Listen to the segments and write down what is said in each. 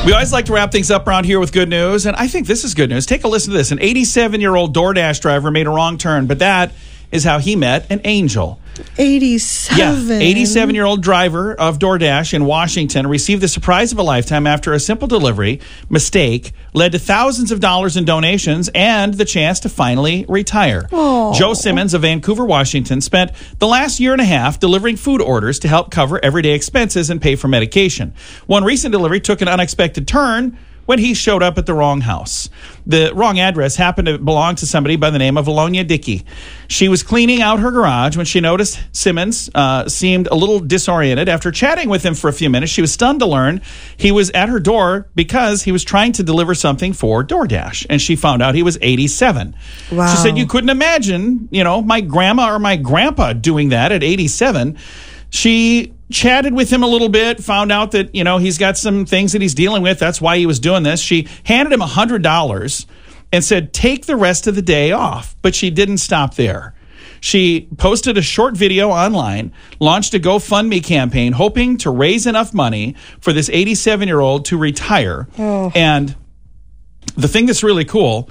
We always like to wrap things up around here with good news, and I think this is good news. Take a listen to this. An 87-year-old DoorDash driver made a wrong turn, but that is how he met an angel. 87. Yeah, 87-year-old driver of DoorDash in Washington received the surprise of a lifetime after a simple delivery mistake led to thousands of dollars in donations and the chance to finally retire. Aww. Joe Simmons of Vancouver, Washington, spent the last year and a half delivering food orders to help cover everyday expenses and pay for medication. One recent delivery took an unexpected turn when he showed up at the wrong house. The wrong address happened to belong to somebody by the name of Alonia Dickey. She was cleaning out her garage when she noticed Simmons seemed a little disoriented. After chatting with him for a few minutes, she was stunned to learn he was at her door because he was trying to deliver something for DoorDash, and she found out he was 87. Wow. She said, "You couldn't imagine, my grandma or my grandpa doing that at 87. She chatted with him a little bit, found out that, he's got some things that he's dealing with. That's why he was doing this. She handed him $100 and said, take the rest of the day off. But she didn't stop there. She posted a short video online, launched a GoFundMe campaign, hoping to raise enough money for this 87-year-old to retire. Oh. And the thing that's really cool,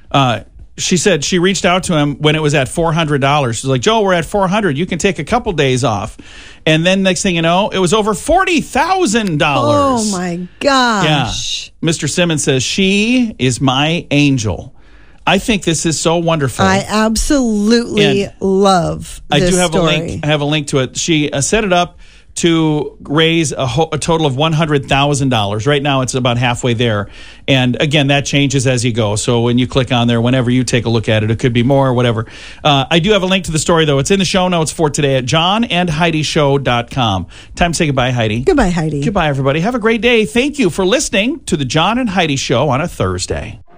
she said she reached out to him when it was at $400. She's like, Joe, we're at $400. You can take a couple days off. And then next thing you know, it was over $40,000. Oh, my gosh. Yeah. Mr. Simmons says, she is my angel. I think this is so wonderful. I absolutely love this I do have story. I have a link to it. She set it up to raise a total of $100,000. Right now, it's about halfway there. And again, that changes as you go. So when you click on there, whenever you take a look at it, it could be more or whatever. I do have a link to the story, though. It's in the show notes for today at johnandheidishow.com. Time to say goodbye, Heidi. Goodbye, Heidi. Goodbye, everybody. Have a great day. Thank you for listening to the John and Heidi Show on a Thursday.